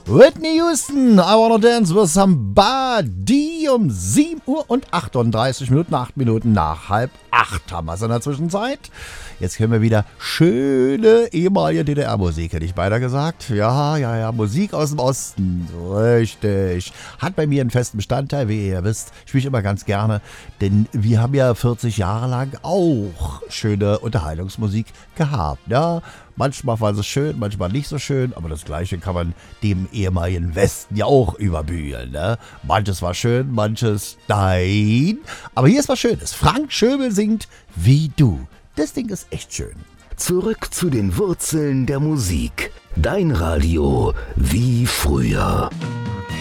Whitney Houston, I Wanna Dance with Somebody um 7 Uhr und 38 Minuten, 8 Minuten nach 7:30 haben wir es in der Zwischenzeit. Jetzt können wir wieder schöne ehemalige DDR-Musik, hätte ich beinahe gesagt. Ja, Musik aus dem Osten, richtig. Hat bei mir einen festen Bestandteil, wie ihr wisst. Ich spiele immer ganz gerne, denn wir haben ja 40 Jahre lang auch schöne Unterhaltungsmusik gehabt. Ja, manchmal war es schön, manchmal nicht so schön, aber das Gleiche kann man dem ehemaligen Westen ja auch überbügeln. Ne? Manches war schön, manches nein. Aber hier ist was Schönes. Frank Schöbel singt Wie du. Das Ding ist echt schön. Zurück zu den Wurzeln der Musik. Dein Radio wie früher.